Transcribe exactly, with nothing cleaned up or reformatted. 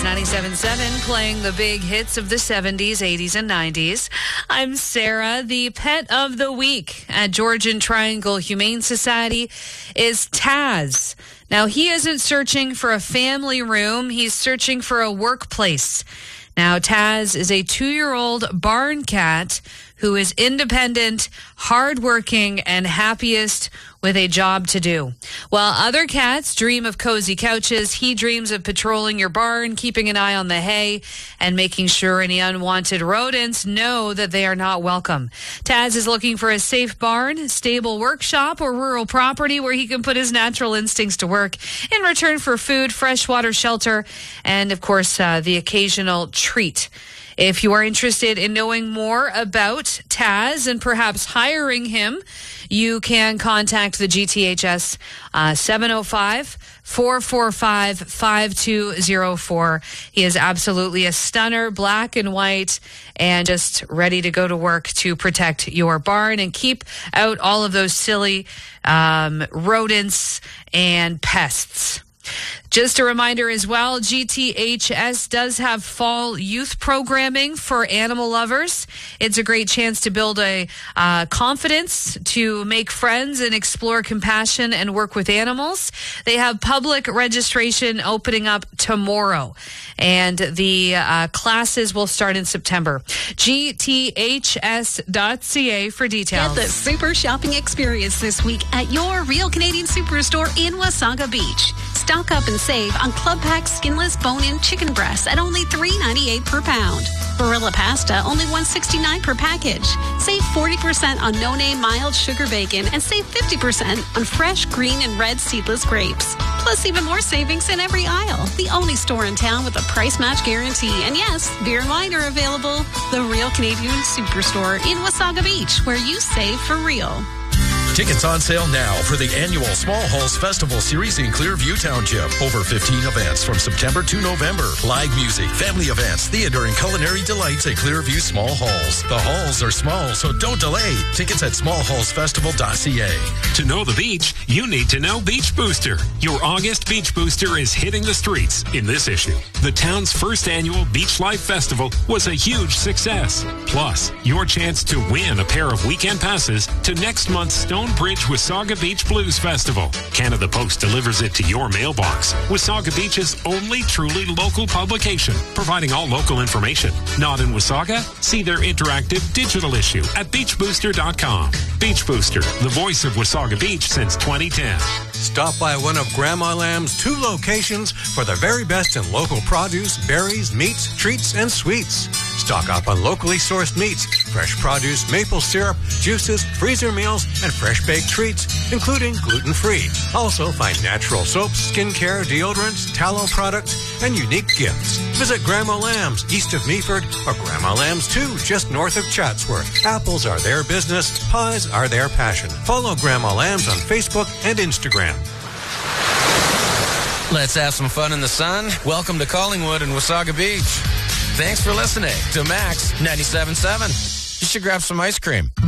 It's ninety-seven point seven, playing the big hits of the seventies, eighties, and nineties. I'm Sarah. The pet of the week at Georgian Triangle Humane Society is Taz. Now, he isn't searching for a family room. He's searching for a workplace. Now, Taz is a two-year-old barn cat who is independent, hardworking, and happiest with a job to do. While other cats dream of cozy couches, he dreams of patrolling your barn, keeping an eye on the hay, and making sure any unwanted rodents know that they are not welcome. Taz is looking for a safe barn, stable workshop, or rural property where he can put his natural instincts to work in return for food, fresh water, shelter, and, of course, uh, the occasional treat. If you are interested in knowing more about Taz and perhaps hiring him, you can contact the G T H S uh, seven oh five, four four five, five two oh four. He is absolutely a stunner, black and white, and just ready to go to work to protect your barn and keep out all of those silly um, rodents and pests. Just a reminder as well, G T H S does have fall youth programming for animal lovers. It's a great chance to build a uh, confidence, to make friends and explore compassion and work with animals. They have public registration opening up tomorrow, and the uh, classes will start in September. G T H S dot C A for details. Get the super shopping experience this week at your Real Canadian Superstore in Wasaga Beach. Stock up and save on Club Pack skinless bone-in chicken breasts at only three ninety-eight per pound. Barilla pasta, only one sixty-nine per package. Save forty percent on no-name mild sugar bacon and save fifty percent on fresh green and red seedless grapes. Plus, even more savings in every aisle. The only store in town with a price match guarantee. And yes, beer and wine are available. The Real Canadian Superstore in Wasaga Beach, where you save for real. Tickets on sale now for the annual Small Halls Festival Series in Clearview Township. Over fifteen events from September to November. Live music, family events, theater, and culinary delights at Clearview Small Halls. The halls are small, so don't delay. Tickets at small halls festival dot c a. To know the beach, you need to know Beach Booster. Your August Beach Booster is hitting the streets in this issue. The town's first annual Beach Life Festival was a huge success. Plus, your chance to win a pair of weekend passes to next month's Stone Bridge Wasaga Beach Blues Festival. Canada Post delivers it to your mailbox. Wasaga Beach's only truly local publication, providing all local information. Not in Wasaga? See their interactive digital issue at beach booster dot com. Beach Booster, the voice of Wasaga Beach since twenty ten. Stop by one of Grandma Lamb's two locations for the very best in local produce, berries, meats, treats, and sweets. Stock up on locally sourced meats, fresh produce, maple syrup, juices, freezer meals, and fresh baked treats, including gluten-free. Also find natural soaps, skincare, deodorants, tallow products, and unique gifts. Visit Grandma Lamb's east of Meaford or Grandma Lamb's two just north of Chatsworth. Apples are their business, pies are their passion. Follow Grandma Lamb's on Facebook and Instagram. Let's have some fun in the sun. Welcome to Collingwood and Wasaga Beach. Thanks for listening to Max ninety-seven point seven. You should grab some ice cream.